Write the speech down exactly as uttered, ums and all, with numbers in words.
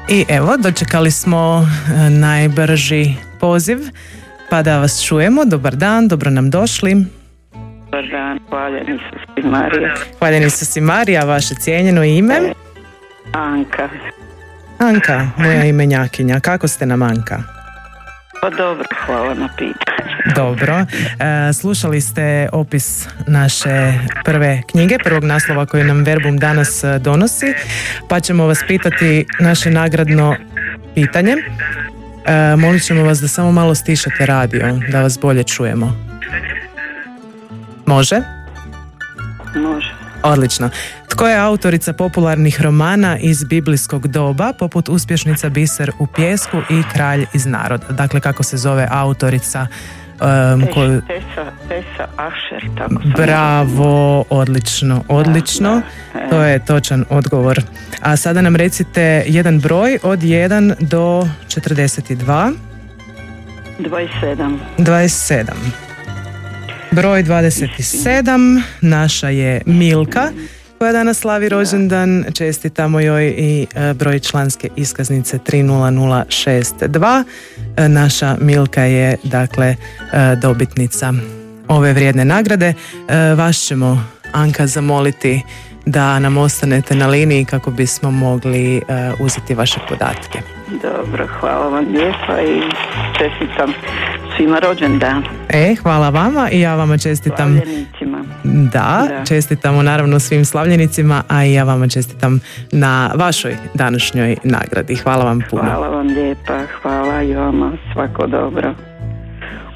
I evo, dočekali smo najbrži poziv, pa da vas čujemo. Dobar dan, dobro nam došli. Dobar dan, hvaljeni su si Marija. Hvaljeni su si Marija, vaše cijenjeno ime? Anka. Anka, moja imenjakinja. Kako ste nam, Anka? Pa dobro, hvala na pitanju. Dobro. E, slušali ste opis naše prve knjige, prvog naslova koji nam Verbum danas donosi, pa ćemo vas pitati naše nagradno pitanje. E, molit ćemo vas da samo malo stišate radio, da vas bolje čujemo. Može? Može. Odlično. Tko je autorica popularnih romana iz biblijskog doba, poput Uspješnica, Biser u pijesku i Kralj iz naroda? Dakle, kako se zove autorica? Um, koju... Tessa, Tessa Asher, tako sam. Bravo, odlično, odlično. Da, da. To je točan odgovor. A sada nam recite jedan broj od jedan do četrdeset dva. dvadeset sedam. dvadeset sedam. Broj dvadeset sedam, naša je Milka, koja danas slavi rođendan. Čestitamo joj i broj članske iskaznice tri nula nula šest dva. Naša Milka je, dakle, dobitnica ove vrijedne nagrade. Vas ćemo, Anka, zamoliti da nam ostanete na liniji kako bismo mogli uzeti vaše podatke. Dobro, hvala vam lijepa i čestitam svima rođendan. E, hvala vama i ja vama čestitam. Slavljenicima. Da, Da, čestitamo naravno svim slavljenicima, a i ja vama čestitam na vašoj današnjoj nagradi. Hvala vam puno. Hvala vam lijepa, hvala i vama, svako dobro.